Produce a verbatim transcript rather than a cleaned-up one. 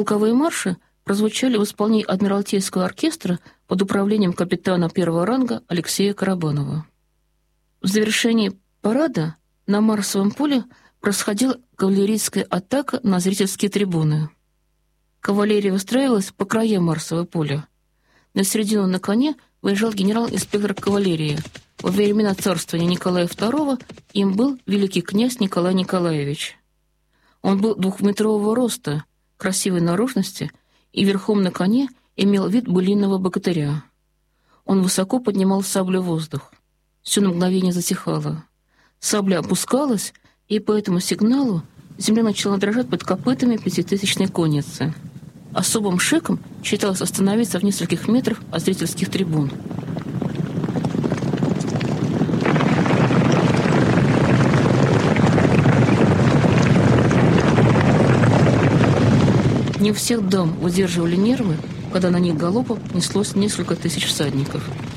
Полковые марши прозвучали в исполнении Адмиралтейского оркестра под управлением капитана первого ранга Алексея Карабанова. В завершении парада на Марсовом поле происходила кавалерийская атака на зрительские трибуны. Кавалерия выстраивалась по краям Марсового поля. На середину на коне выезжал генерал-инспектор кавалерии. Во времена царствования Николая второго им был великий князь Николай Николаевич. Он был двухметрового роста, красивой наружности и верхом на коне имел вид былинного богатыря. Он высоко поднимал саблю в воздух. Все на мгновение затихало. Сабля опускалась, и по этому сигналу земля начала дрожать под копытами пятитысячной конницы. Особым шиком считалось остановиться в нескольких метрах от зрительских трибун. Не у всех дам удерживали нервы, когда на них галопом неслось несколько тысяч всадников.